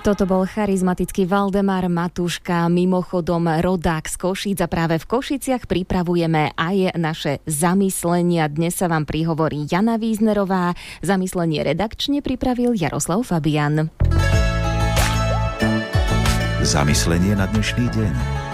Toto bol charizmatický Valdemar Matuška, mimochodom rodák z Košíc, a práve v Košiciach pripravujeme aj naše zamyslenia. Dnes sa vám prihovorí Jana Víznerová. Zamyslenie redakčne pripravil Jaroslav Fabian. Zamyslenie na dnešný deň.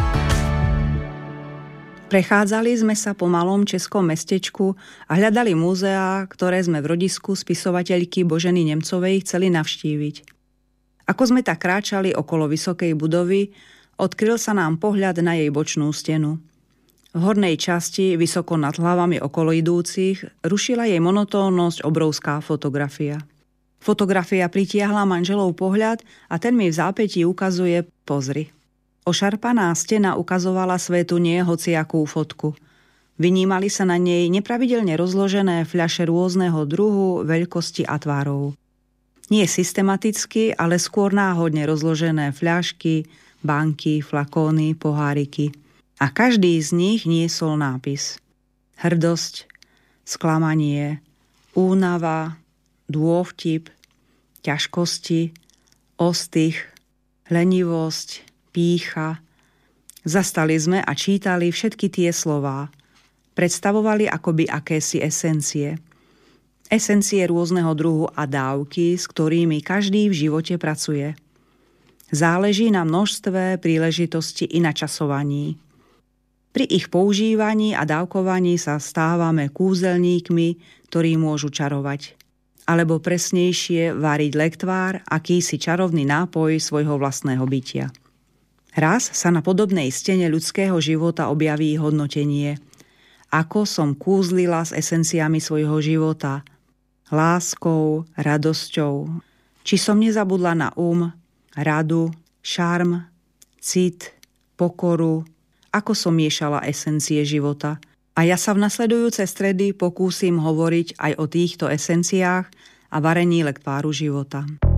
Prechádzali sme sa po malom českom mestečku a hľadali múzeá, ktoré sme v rodisku spisovateľky Boženy Nemcovej chceli navštíviť. Ako sme tak kráčali okolo vysokej budovy, odkryl sa nám pohľad na jej bočnú stenu. V hornej časti, vysoko nad hlavami okolo idúcich, rušila jej monotónnosť obrovská fotografia. Fotografia pritiahla manželov pohľad a ten mi v zápätí ukazuje: pozri. Ošarpaná stena ukazovala svetu nie hociakú fotku. Vynímali sa na nej nepravidelne rozložené fľaše rôzneho druhu, veľkosti a tvárov. Nie systematicky, ale skôr náhodne rozložené fľašky, banky, flakóny, poháriky. A každý z nich niesol nápis: hrdosť, sklamanie, únava, dôvtip, ťažkosti, ostych, lenivosť, pýcha. Zastali sme a čítali všetky tie slová. Predstavovali akoby akési esencie. Esencie rôzneho druhu a dávky, s ktorými každý v živote pracuje. Záleží na množstve príležitosti i načasovaní. Pri ich používaní a dávkovaní sa stávame kúzelníkmi, ktorí môžu čarovať. Alebo presnejšie variť lektvár, akýsi čarovný nápoj svojho vlastného bytia. Raz sa na podobnej stene ľudského života objaví hodnotenie: ako som kúzlila s esenciami svojho života, láskou, radosťou. Či som nezabudla na radu, šarm, cit, pokoru, ako som miešala esencie života. A ja sa v nasledujúce stredy pokúsim hovoriť aj o týchto esenciách a varení lektváru života.